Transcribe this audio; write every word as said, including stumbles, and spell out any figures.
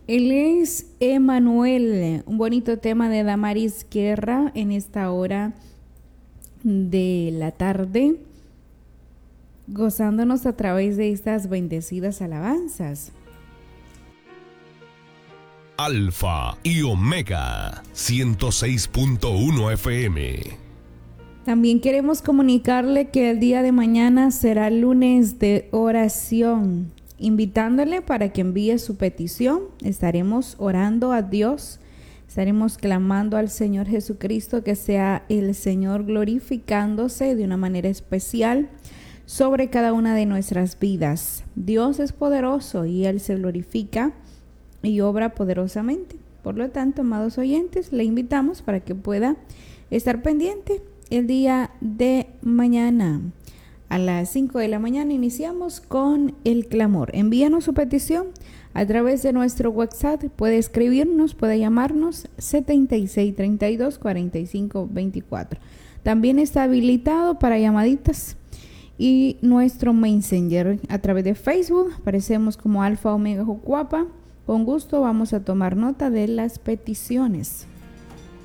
Él es Emanuel, un bonito tema de Damaris Guerra en esta hora de la tarde, gozándonos a través de estas bendecidas alabanzas. Alfa y Omega, ciento seis punto uno F M. También queremos comunicarle que el día de mañana será lunes de oración, invitándole para que envíe su petición. Estaremos orando a Dios, estaremos clamando al Señor Jesucristo que sea el Señor glorificándose de una manera especial sobre cada una de nuestras vidas. Dios es poderoso y Él se glorifica y obra poderosamente. Por lo tanto, amados oyentes, le invitamos para que pueda estar pendiente el día de mañana. A las cinco de la mañana iniciamos con el clamor. Envíanos su petición a través de nuestro WhatsApp. Puede escribirnos, puede llamarnos setenta y seis treinta y dos cuarenta y cinco veinticuatro. También está habilitado para llamaditas. Y nuestro Messenger a través de Facebook. Aparecemos como Alfa Omega Jucuapa. Con gusto vamos a tomar nota de las peticiones.